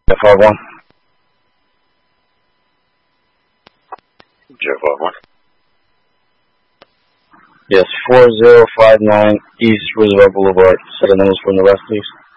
J51. J51. Yes, 4059 East Roosevelt Boulevard. Set the numbers from the rest, please.